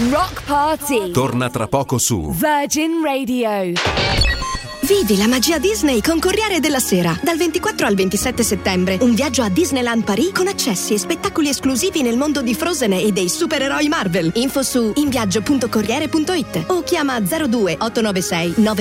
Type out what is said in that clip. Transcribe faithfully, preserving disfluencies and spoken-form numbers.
Rock Party. Torna tra poco su Virgin Radio. Vivi la magia Disney con Corriere della Sera. Dal ventiquattro al ventisette settembre, un viaggio a Disneyland Paris con accessi e spettacoli esclusivi nel mondo di Frozen e dei supereroi Marvel. Info su inviaggio punto corriere punto it o chiama zero due otto nove sei nove